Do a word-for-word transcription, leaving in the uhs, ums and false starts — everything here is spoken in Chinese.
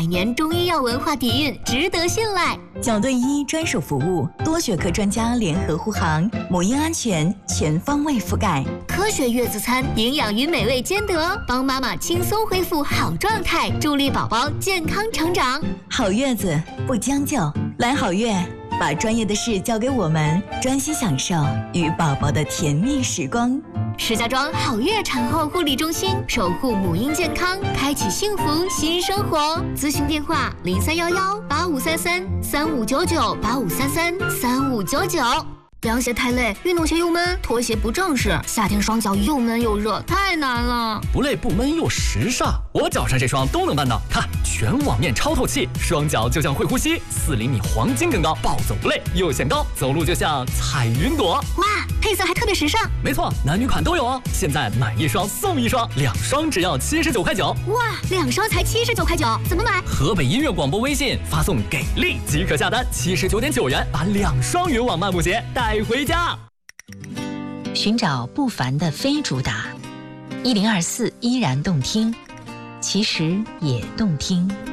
年中医药文化底蕴，值得信赖。 角盾医专属服务，多学科专家联合护航，母婴安全全方位覆盖。 科学月子餐，营养与美味兼得，帮妈妈轻松恢复好状态，助力宝宝健康成长。 好月子不将就，来好月，把专业的事交给我们，专心享受与宝宝的甜蜜时光。 石家庄好月产后护理中心，守护母婴健康，开启幸福新生活。咨询电话：零三幺幺八五三三三五九九八五三三三五九九。凉鞋太累，运动鞋又闷，拖鞋不正式，夏天双脚又闷又热，太难了。 不累不闷又时尚，我脚上这双都能办到。看，全网面超透气，双脚就像会呼吸，四厘米黄金更高，暴走不累又显高，走路就像踩云朵。 哇，配色还特别时尚。 没错，男女款都有哦。现在买一双送一双，两双只要七十九块九。 哇，两双才七十九块九，怎么买？ 河北音乐广播微信发送“给力”即可下单，七十九点九元把两双云网漫步鞋带回家。 寻找不凡的非主打，一零二四依然动听，其实也动听。